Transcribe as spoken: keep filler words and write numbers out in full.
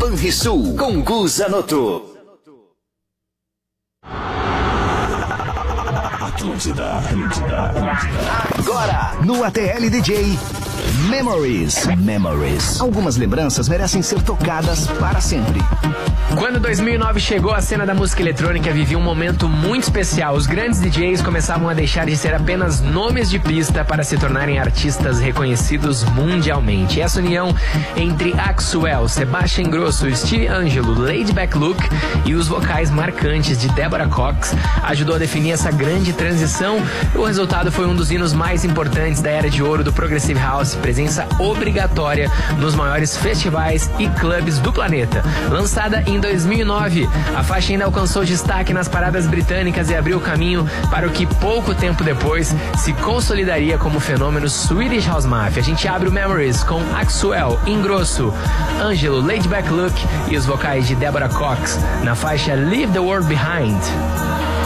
Banrisul, com Gu Zanotto. Atlântida, Atlântida, Atlântida. Agora, no A T L D J, Memories. Memories. Algumas lembranças merecem ser tocadas para sempre. Quando dois mil e nove chegou, a cena da música eletrônica vivia um momento muito especial. Os grandes D Js começavam a deixar de ser apenas nomes de pista para se tornarem artistas reconhecidos mundialmente. Essa união entre Axwell, Sebastian Ingrosso, Steve Angello, Laid Back Luke e os vocais marcantes de Deborah Cox ajudou a definir essa grande transição. O resultado foi um dos hinos mais importantes da era de ouro do Progressive House, presença obrigatória nos maiores festivais e clubes do planeta. Lançada em dois mil e nove, a faixa ainda alcançou destaque nas paradas britânicas e abriu o caminho para o que pouco tempo depois se consolidaria como fenômeno Swedish House Mafia. A gente abre o Memories com Axwell, Ingrosso, Angelo, Laid Back Luke e os vocais de Deborah Cox na faixa Leave the World Behind.